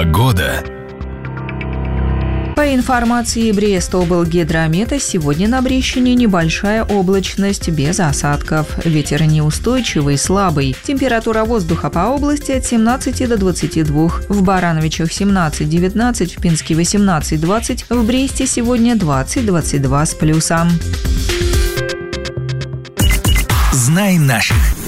Погода. По информации Брест-облгидромета, сегодня на Брещине небольшая облачность без осадков. Ветер неустойчивый, слабый. Температура воздуха по области от 17 до 22. В Барановичах 17-19, в Пинске 18-20, в Бресте сегодня 20-22 с плюсом. Знай наших.